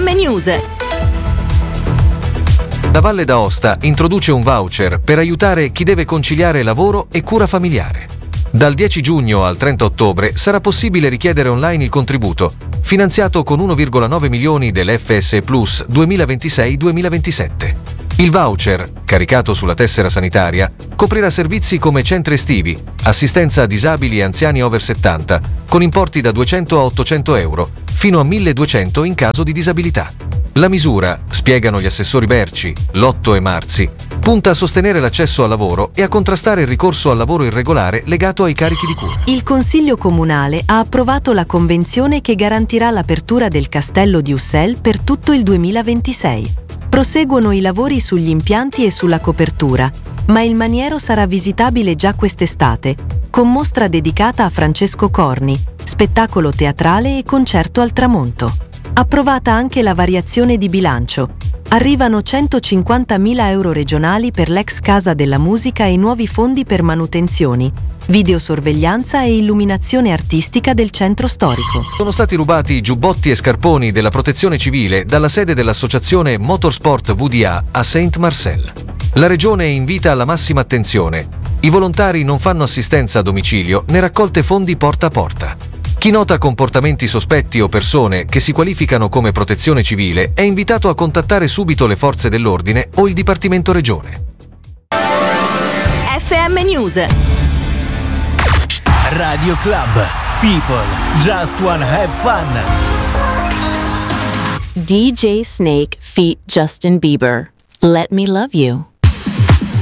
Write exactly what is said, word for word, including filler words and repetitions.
M News. La Valle d'Aosta introduce un voucher per aiutare chi deve conciliare lavoro e cura familiare. Dal dieci giugno al trenta ottobre sarà possibile richiedere online il contributo, finanziato con uno virgola nove milioni dell'F S Plus duemilaventisei duemilaventisette. Il voucher, caricato sulla tessera sanitaria, coprirà servizi come centri estivi, assistenza a disabili e anziani over settanta, con importi da duecento a ottocento euro, fino a milleduecento in caso di disabilità. La misura, spiegano gli assessori Berci, Lotto e Marzi, punta a sostenere l'accesso al lavoro e a contrastare il ricorso al lavoro irregolare legato ai carichi di cura. Il Consiglio Comunale ha approvato la convenzione che garantirà l'apertura del Castello di Ussel per tutto il duemilaventisei. Proseguono i lavori sugli impianti e sulla copertura, ma il maniero sarà visitabile già quest'estate, con mostra dedicata a Francesco Corni, spettacolo teatrale e concerto al tramonto. Approvata anche la variazione di bilancio. Arrivano centocinquantamila euro regionali per l'ex Casa della Musica e nuovi fondi per manutenzioni, videosorveglianza e illuminazione artistica del centro storico. Sono stati rubati giubbotti e scarponi della Protezione Civile dalla sede dell'associazione Motorsport V D A a Saint-Marcel. La regione invita alla massima attenzione. I volontari non fanno assistenza a domicilio né raccolte fondi porta a porta. Chi nota comportamenti sospetti o persone che si qualificano come protezione civile è invitato a contattare subito le forze dell'ordine o il Dipartimento Regione. F M News. Radio Club. People just wanna have fun. D J Snake feat. Justin Bieber. Let Me Love You.